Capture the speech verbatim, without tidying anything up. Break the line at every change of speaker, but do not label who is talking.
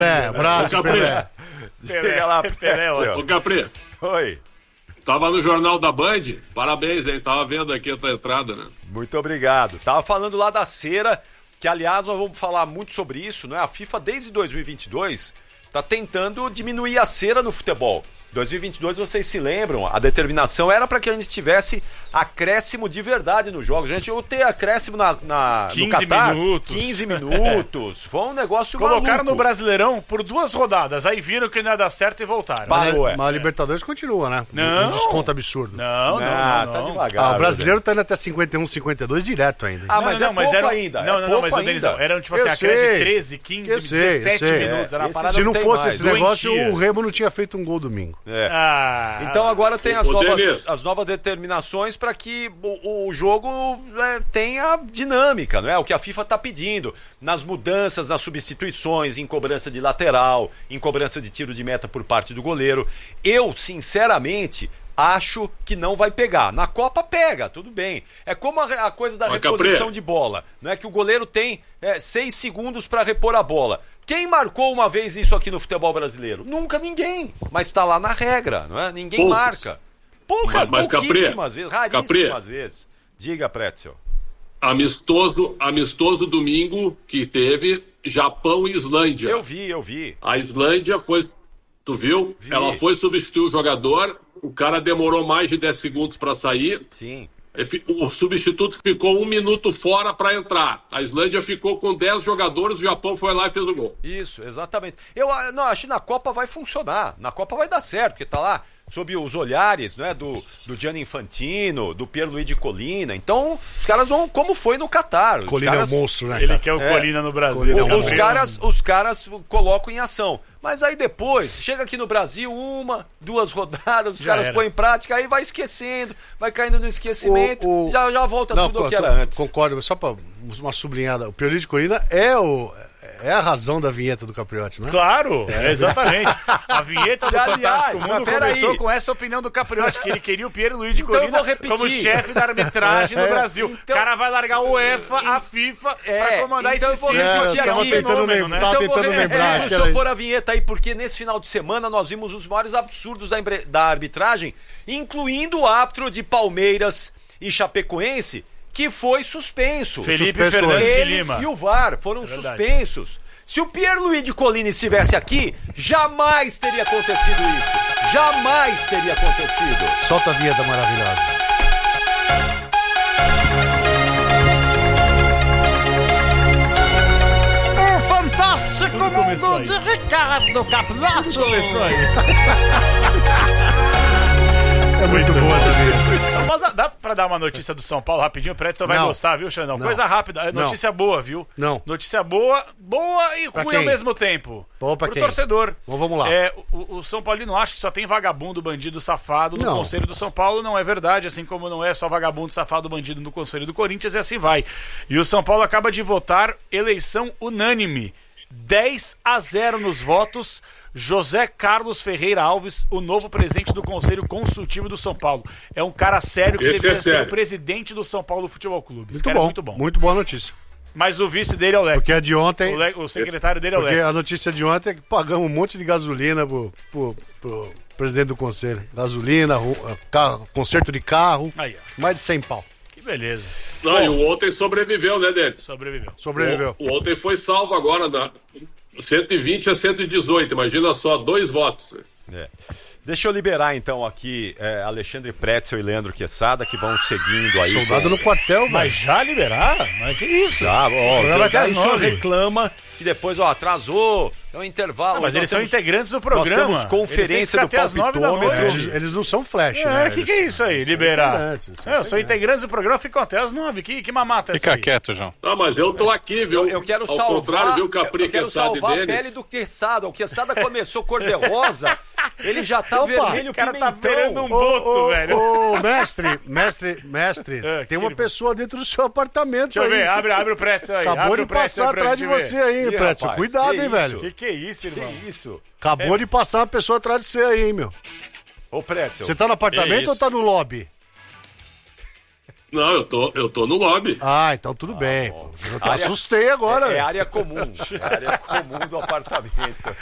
É, abraço, Pelé.
Chega lá, Pelé,
Ô, Capri.
Oi.
Tava no Jornal da Band, parabéns, hein? Tava vendo aqui a tua entrada, né?
Muito obrigado. Tava falando lá da cera, que aliás nós vamos falar muito sobre isso, não é? A FIFA desde dois mil e vinte e dois tá tentando diminuir a cera no futebol. dois mil e vinte e dois, vocês se lembram, a determinação era para que a gente tivesse acréscimo de verdade nos jogos. A gente ia ter acréscimo na, na, no Catar.
minutos.
quinze minutos. Foi um negócio
Colocaram
maluco.
no Brasileirão por duas rodadas, aí viram que não ia dar certo e voltaram.
Parou, é.
Mas a Libertadores continua, né?
Não.
Um desconto absurdo.
Não, não,
Ah,
não.
tá
não.
devagar.
Ah, o brasileiro tá indo até cinquenta e um, cinquenta e dois direto ainda.
Ah, mas
não,
é
não, mas
pouco
era,
ainda.
Não,
é
não,
pouco
não, mas o
ainda.
Denizão, eram tipo
Eu
assim, acréscimo
sei.
de treze, quinze,
Eu sei, eu
dezessete
sei.
minutos. Era uma
Esse
parada
Se não
tem
fosse
mais.
esse negócio,
Doentia.
o Remo não tinha feito um gol domingo.
É.
Ah,
Então agora tem as
Ô,
novas,
Denis.
as novas determinações para que o, o jogo é, tenha dinâmica, não é? O que a FIFA está pedindo nas mudanças, nas substituições, em cobrança de lateral, em cobrança de tiro de meta por parte do goleiro. Eu, sinceramente, acho que não vai pegar. Na Copa pega, tudo bem. É como a, a coisa da
Ó,
reposição
Capri.
de bola, não é que o goleiro tem é, seis segundos para repor a bola. Quem marcou uma vez isso aqui no futebol brasileiro? Nunca ninguém. Mas está lá na regra, não é? Ninguém
Poucos.
marca. Pouca,
Mas- mas,
pouquíssimas
Capri,
vezes, raríssimas vezes. Diga, Pretzel.
Amistoso, amistoso domingo que teve Japão e Islândia.
Eu vi, eu vi.
A Islândia foi... Tu viu?
Vi.
Ela foi substituir o jogador, o cara demorou mais de dez segundos para sair.
Sim.
O substituto ficou um minuto fora para entrar. A Islândia ficou com dez jogadores, o Japão foi lá e fez o gol.
Isso, exatamente. Eu ah, não, acho que na Copa vai funcionar. Na Copa vai dar certo, porque tá lá sob os olhares, não é, do, do Gianni Infantino, do Pierluigi Collina. Então, os caras vão como foi no Catar. Os
Colina
caras,
é um monstro, né,
ele
cara?
quer o
É.
Colina no Brasil.
Colina é um
Gabriel.
os caras, os caras colocam em ação. Mas aí depois, chega aqui no Brasil, uma, duas rodadas, os
Já
caras
era.
põem em prática, aí vai esquecendo, vai caindo no esquecimento,
O- o-
Já, já volta
Não,
tudo ao que
co-
era antes.
Concordo, só pra uma sublinhada. O Pierluigi Collina é, o, é a razão da vinheta do Capriotti, né?
Claro, é, exatamente. A vinheta do
E, aliás,
Fantástico Mundo
mas pera
começou
aí.
com essa opinião do Capriotti, que ele queria o Pierluigi
Então eu
Collina
vou repetir.
como chefe da arbitragem no Brasil.
Então-
o cara vai largar o UEFA, a FIFA,
É,
pra comandar
então eu
esse
vou
circo
repetir
aqui.
aqui.
É um
Tentando
fenômeno,
lembrar,
né?
tá
Então eu vou
tentando
repetir,
lembrar, acho
deixa
que
eu
era-
pôr a vinheta aí, porque nesse final de semana nós vimos os maiores absurdos da, empre- da arbitragem, incluindo o árbitro de Palmeiras e Chapecoense, que foi suspenso.
Felipe
Suspenso
Fernandes de
Ele
Lima.
e o V A R foram
verdade.
suspensos. Se o Pierluigi Collina estivesse aqui, jamais teria acontecido isso. Jamais teria acontecido.
Solta a vinheta maravilhosa.
O fantástico
Tudo começou
mundo
aí.
de Ricardo Capriotti.
Começou aí.
É muito boa essa vinheta.
Só posso dar- Dá pra dar uma notícia do São Paulo rapidinho? O Pretzel vai
Não.
gostar, viu, Xandão?
Não.
Coisa rápida. É Notícia boa, viu?
Não.
Notícia boa, boa e
Pra
ruim ao
quem?
mesmo tempo.
Boa pra
Pro
quem?
torcedor.
Bom, vamos lá.
É, o, o São Paulino acha que só tem vagabundo, bandido, safado no
Não.
Conselho do São Paulo. Não é verdade, assim como não é só vagabundo, safado, bandido no Conselho do Corinthians, e assim vai. E o São Paulo acaba de votar eleição unânime. dez a zero nos votos. José Carlos Ferreira Alves, o novo presidente do Conselho Consultivo do São Paulo. É um cara sério que
Esse
deveria
é
ser
sério.
o presidente do São Paulo Futebol Clube. Esse
Muito
cara
bom,
é muito bom.
muito boa notícia.
Mas o vice dele é o Leco.
Porque a de ontem...
O, Le- o secretário dele é o
Porque
Leco.
a notícia de ontem é que pagamos um monte de gasolina pro, pro, pro presidente do conselho. Gasolina, ru- carro, conserto de carro,
Aí, ó.
mais de cem pau.
Que beleza.
Não, e o ontem sobreviveu, né, Denis?
Sobreviveu.
Sobreviveu.
O, o ontem foi salvo agora, na cento e vinte a cento e dezoito. Imagina só, dois votos.
É. Deixa eu liberar então aqui é, Alexandre Pretzel e Leandro Quesada, que vão seguindo aí.
Soldado
com-
no quartel,
Mas
mas
já liberar? Mas que isso?
Já, ó,
programa
já,
até às
já o senhor
nove.
reclama que depois, ó, atrasou, é um intervalo.
Ah, mas
nós
eles são
temos-
integrantes do programa.
Nós temos
Eles têm que
conferência
ficar
do
até às nove da
palpitômetro.
noite.
eles, eles não são flash,
É,
né?
o que,
Eles
que é isso aí,
são
liberar?
integrantes, eles são
É, eu sou integrantes do programa, ficam até às nove. Que, que mamata é essa
Fica
aí?
quieto, João.
Ah, mas eu tô aqui, viu?
Eu, eu quero
Ao
salvar,
contrário, viu, Capri,
eu quero
Quesada e
salvar a
Denis?
pele do Quesada. O Quesada começou cor-de-rosa, ele já tá
Opa,
vermelho
o cara tá
pimentão.
virando um
Ô,
boto,
ô,
velho.
ô, mestre, mestre, mestre,
É, que
tem uma
ele-
pessoa dentro do seu apartamento
Deixa eu
aí.
ver, abre, abre o pretzel aí.
Acabou
abre
de
o pretzel
passar
pra
atrás de
gente ver.
você aí,
Ih,
Pretzel.
rapaz,
Cuidado,
que
hein,
isso?
velho.
Que que é isso, irmão?
Que isso?
Acabou de passar uma pessoa atrás de você aí, hein, meu.
Ô, Pretzel.
Você tá no apartamento
isso?
ou tá no lobby?
Não, eu tô, eu tô no lobby.
Ah, então tudo bem. Pô. Eu te
Área-
assustei agora.
É, é área comum. É área comum do apartamento.